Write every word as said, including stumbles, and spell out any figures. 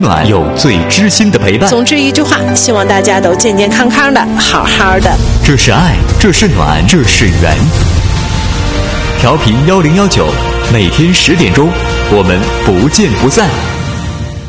暖有最知心的陪伴。 总之一句话，希望大家都健健康康的，好好的。 这是爱，这是暖，这是缘。调频幺零幺九，每天十点钟，我们不见不散。